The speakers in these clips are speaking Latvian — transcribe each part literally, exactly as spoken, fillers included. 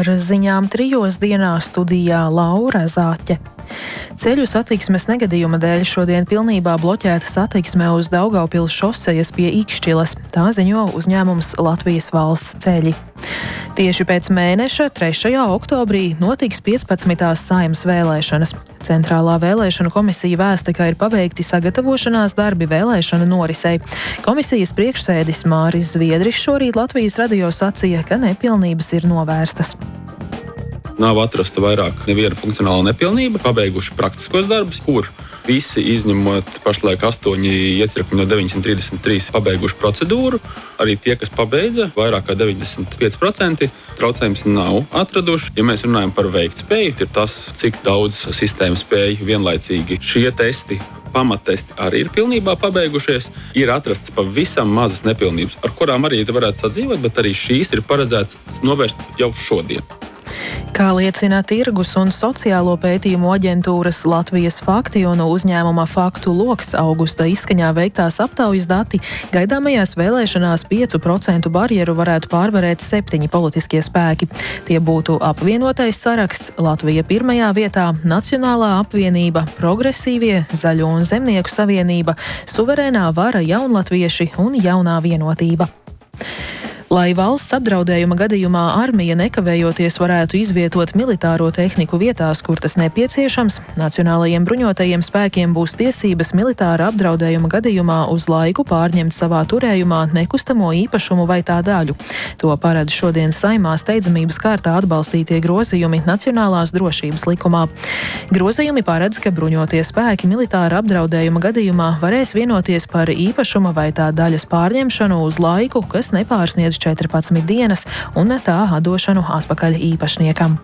Ar ziņām trijos dienā studijā Laura Zāķe. Ceļu satiksmes negadījuma dēļ šodien pilnībā bloķēta satiksme uz Daugavpils šosejas pie Ikšķiles. Tā ziņo uzņēmums Latvijas valsts ceļi. Tieši pēc mēneša, trešajā oktobrī, notiks piecpadsmitās Saeimas vēlēšanas. Centrālā vēlēšanu komisija vēsta, ka ir pabeigti sagatavošanās darbi vēlēšanu norisei. Komisijas priekšsēdis Māris Zviedris šorīt Latvijas radio sacīja, ka nepilnības ir novērstas. Nav atrasta vairāk neviena funkcionāla nepilnība, pabeiguši praktiskos darbus, kur visi izņemot pašlaik astoņi iecirkņi no deviņsimt trīsdesmit trīs pabeiguši procedūru. Arī tie, kas pabeidza, vairāk kā deviņdesmit pieci procenti traucējums nav atraduši. Ja mēs runājam par veiktspēju, ir tas, cik daudz sistēma spēja vienlaicīgi šie testi. Pamattesti arī ir pilnībā pabeigušies. Ir atrasts pavisam mazas nepilnības, ar kurām arī varētu sadzīvot, bet arī šīs ir paredzēts novērst jau šodien. Kā liecina Tirgus un sociālo pētījumu aģentūras Latvijas fakti un uzņēmuma faktu loks augusta izskaņā veiktās aptaujas dati, gaidāmajās vēlēšanās piecu procentu barjeru varētu pārvarēt septiņi politiskie spēki. Tie būtu apvienotais saraksts, Latvija pirmajā vietā, Nacionālā apvienība, Progresīvie, Zaļo un Zemnieku savienība, Suverēnā vara, Jaunlatvieši un Jaunā vienotība. Lai valsts apdraudējuma gadījumā armija nekavējoties varētu izvietot militāro tehniku vietās, kur tas nepieciešams, Nacionālajiem bruņotajiem spēkiem būs tiesības militāra apdraudējuma gadījumā uz laiku pārņemt savā turējumā nekustamo īpašumu vai tā daļu. To paredz šodien Saeimā steidzamības kārtā atbalstītie grozījumi Nacionālās drošības likumā. Grozījumi paredz, ka bruņotie spēki militāra apdraudējuma gadījumā varēs vienoties par īpašuma vai tā daļas pārņemšanu uz laiku, kas nepārsniedz četrpadsmit dienas un tā atdošanu atpakaļ īpašniekam.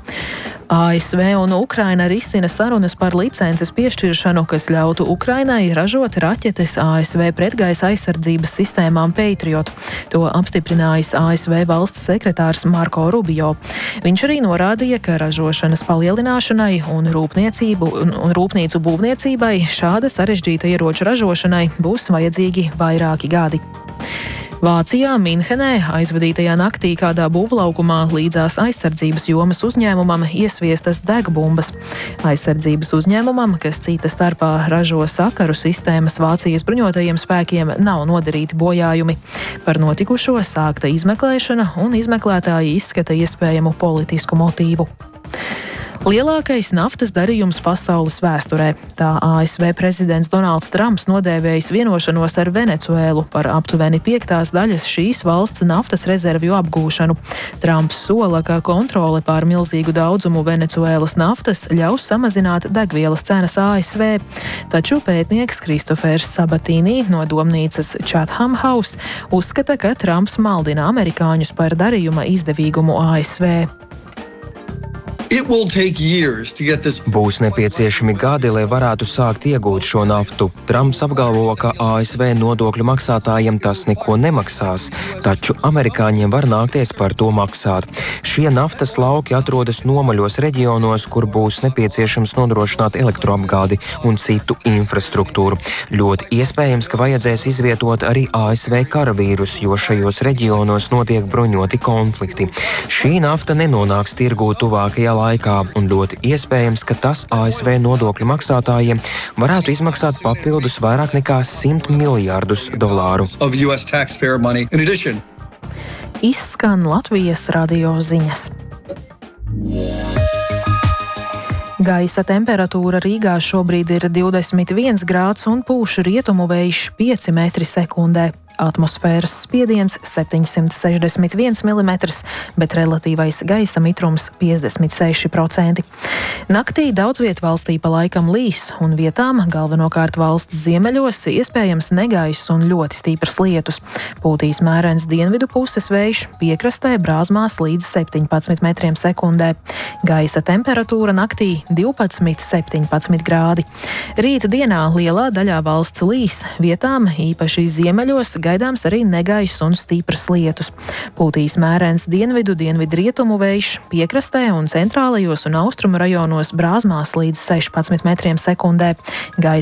A S V un Ukraina risina sarunas par licences piešķiršanu, kas ļautu Ukrainai ražot raķetes A S V pretgaisa aizsardzības sistēmām Patriot. To apstiprinājis A S V valsts sekretārs Marko Rubio. Viņš arī norādīja, ka ražošanas palielināšanai un, un, un rūpnīcu būvniecībai šāda sarežģīta ieroču ražošanai būs vajadzīgi vairāki gadi. Vācijā, Minhenē, aizvadītajā naktī kādā būvlaukumā līdzās aizsardzības jomas uzņēmumam iesviestas degbumbas. Aizsardzības uzņēmumam, kas cita starpā ražo sakaru sistēmas Vācijas bruņotajiem spēkiem, nav nodarīti bojājumi. Par notikušo sākta izmeklēšana un izmeklētāji izskata iespējamu politisku motīvu. Lielākais naftas darījums pasaules vēsturē. Tā A S V prezidents Donalds Trumps nodēvējis vienošanos ar Venecuēlu par aptuveni piektās daļas šīs valsts naftas rezervju apgūšanu. Trumps sola, ka kontrole pār milzīgu daudzumu Venecuēlas naftas ļaus samazināt degvielas cenas A S V. Taču pētnieks Kristofers Sabatīnī no domnīcas Chatham House uzskata, ka Trumps maldina amerikāņus par darījuma izdevīgumu A S V. Būs nepieciešami gadi, lai varētu sākt iegūt šo naftu. Trumps apgalvo, ka A S V nodokļu maksātājiem tas neko nemaksās, taču amerikāņiem var nākties par to maksāt. Šie naftas lauki atrodas nomaļos reģionos, kur būs nepieciešams nodrošināt elektroapgādi un citu infrastruktūru. Ļoti iespējams, ka vajadzēs izvietot arī A S V karavīrus, jo šajos reģionos notiek bruņoti konflikti. Šī nafta nenonāks tirgū tuvākajā laikā, un ļoti iespējams, ka tas A S V nodokļu maksātājiem varētu izmaksāt papildus vairāk nekā simt miljārdus dolāru. Izskan Latvijas radio ziņas. Gaisa temperatūra Rīgā šobrīd ir divdesmit viens grāds un pūš rietumu vējš pieci metri sekundē. Atmosfēras spiediens septiņsimt sešdesmit viens milimetrs, bet relatīvais gaisa mitrums piecdesmit seši procenti. Naktī daudz viet valstī pa laikam līs, un vietām, galvenokārt valsts ziemeļos, iespējams negaiss un ļoti stiprs lietus. Pūtīs mērens dienvidu puses vējš, piekrastē brāzmās līdz septiņpadsmit metriem sekundē. Gaisa temperatūra naktī divpadsmit septiņpadsmit grādi. Rīta dienā lielā daļā valsts līs, vietām, īpaši ziemeļos, gaidāms arī negaiss un stipras lietus. Pūtīs mērens dienvidu, dienvidrietumu vējš, piekrastē un centrālajos un austrumu rajonos brāzmās līdz sešpadsmit metriem sekundē. Gaisa